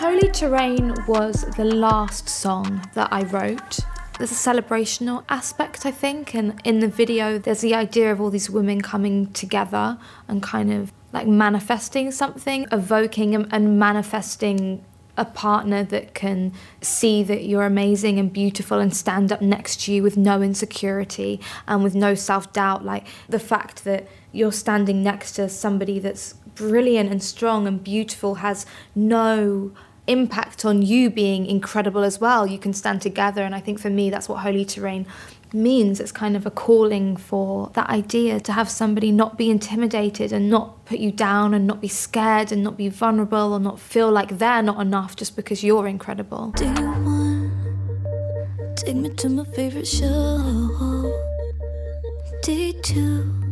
Holy Terrain was the last song that I wrote. There's a celebrational aspect, I think, and in the video there's the idea of all these women coming together and kind of like manifesting something, evoking and manifesting a partner that can see that you're amazing and beautiful and stand up next to you with no insecurity and with no self-doubt. Like the fact that you're standing next to somebody that's brilliant and strong and beautiful has no impact on you being incredible as well. You can stand together, and I think for me that's what Holy Terrain means. It's kind of a calling for that idea to have somebody not be intimidated and not put you down and not be scared and not be vulnerable or not feel like they're not enough just because you're incredible. Do you want take me to my favorite show? Day 2